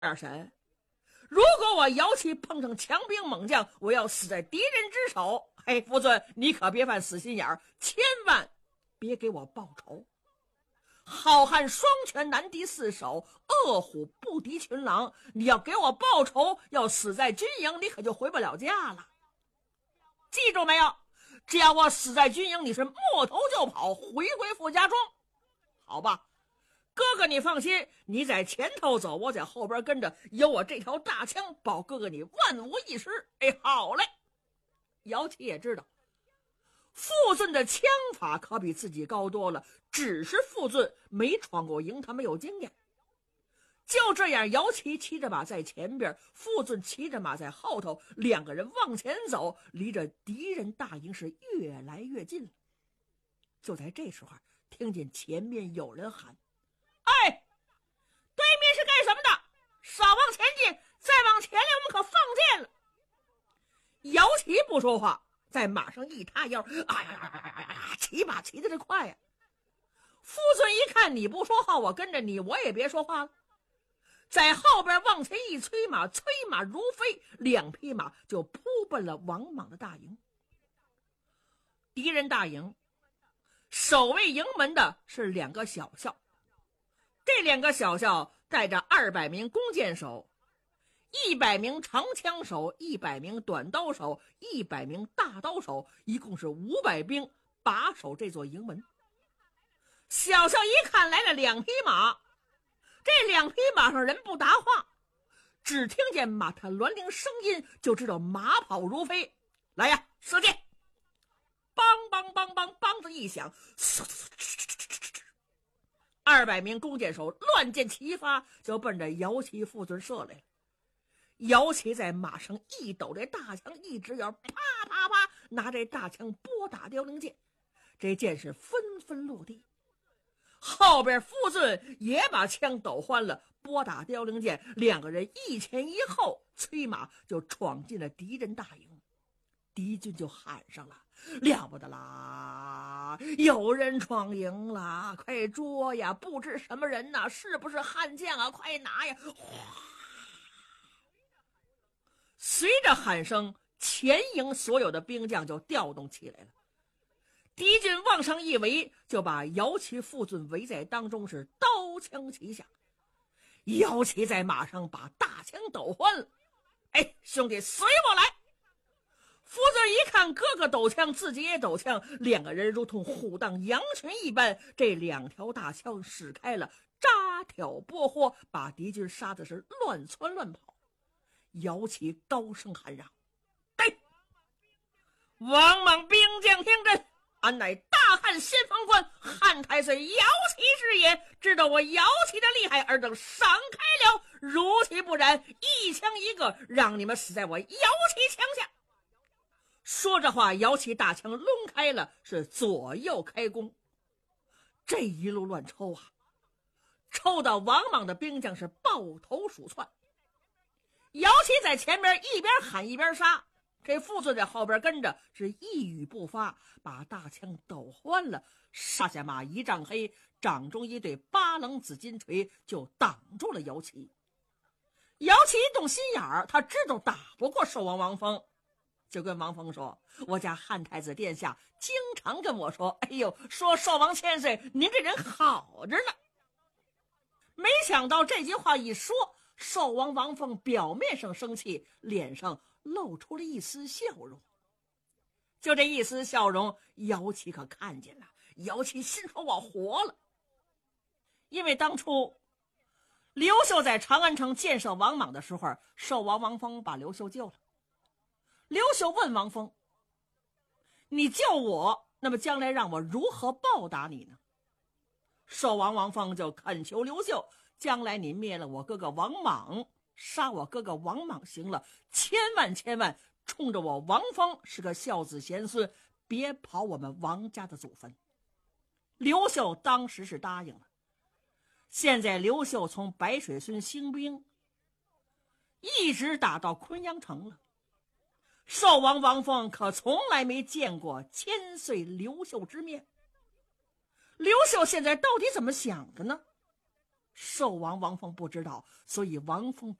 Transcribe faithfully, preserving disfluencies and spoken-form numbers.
二婶，如果我姚琦碰上强兵猛将，我要死在敌人之手，嘿，夫尊，你可别犯死心眼儿，千万别给我报仇。好汉双拳难敌四手，恶虎不敌群狼。你要给我报仇，要死在军营，你可就回不了家了。记住没有？只要我死在军营，你是摸头就跑，回回傅家庄。好吧，哥哥你放心，你在前头走，我在后边跟着，有我这条大枪保哥哥你万无一失。哎，好嘞。姚琦也知道傅尊的枪法可比自己高多了，只是傅尊没闯过营，他没有经验。就这样，姚琦骑着马在前边，傅尊骑着马在后头，两个人往前走，离着敌人大营是越来越近了。就在这时候，听见前面有人喊：哎，对面是干什么的？少往前进，再往前来我们可放箭了。姚琦不说话，在马上一塌腰，哎呀呀呀呀，骑马骑的这快呀！傅尊一看你不说话，我跟着你，我也别说话了，在后边往前一催马，催马如飞，两匹马就扑奔了王莽的大营。敌人大营守卫营门的是两个小校，这两个小校带着二百名弓箭手，一百名长枪手，一百名短刀手，一百名大刀手，一共是五百兵把守这座营门。小校一看来了两匹马，这两匹马上人不答话，只听见马踏銮铃声音，就知道马跑如飞。来呀，射箭！梆梆梆梆梆子一响，二百名弓箭手乱箭齐发，就奔着姚琦傅尊射来了。姚琦在马上一抖，这大枪一直摇，啪啪啪，拿这大枪拨打凋零箭，这箭是纷纷落地。后边傅尊也把枪抖欢了，拨打凋零箭，两个人一前一后，催马就闯进了敌人大营。敌军就喊上了：了不得啦，有人闯营了，快捉呀！不知什么人呐，是不是悍将啊？快拿呀！随着喊声，前营所有的兵将就调动起来了。敌军往上一围，就把姚琦傅尊围在当中，是刀枪齐下。姚琦在马上把大枪抖欢了：哎，兄弟，随我来！傅尊一看哥哥抖枪，自己也抖枪，两个人如同虎荡羊群一般，这两条大枪使开了，扎挑拨豁，把敌军杀的是乱窜乱跑。姚琦高声喊嚷：对，王莽兵将听真，俺乃大汉先锋官汉太岁姚琦是也，知道我姚琦的厉害，尔等闪开了，如其不然，一枪一个，让你们死在我姚琦枪下。说着话，姚琦大枪抡开了，是左右开弓。这一路乱抽啊，抽到王莽的兵将是抱头鼠窜。姚琦在前面一边喊一边杀，这傅尊在后边跟着是一语不发，把大枪抖欢了，杀下马一丈黑，掌中一对八棱紫金锤就挡住了姚琦。姚琦一动心眼儿，他知道打不过寿王王峰，就跟王峰说：我家汉太子殿下经常跟我说，哎呦，说寿王千岁您这人好着呢。没想到这句话一说，寿王王峰表面上生气，脸上露出了一丝笑容。就这一丝笑容，姚琦可看见了。姚琦心说我活了。因为当初刘秀在长安城建设王莽的时候，寿王王峰把刘秀救了。刘秀问王峰：你救我，那么将来让我如何报答你呢？寿王王峰就恳求刘秀，将来你灭了我哥哥王莽，杀我哥哥王莽行了，千万千万冲着我王峰是个孝子贤孙，别跑我们王家的祖坟。刘秀当时是答应了。现在刘秀从白水村兴兵一直打到昆阳城了，寿王王峰可从来没见过千岁刘秀之面。刘秀现在到底怎么想的呢？ 寿王王峰不知道，所以王峰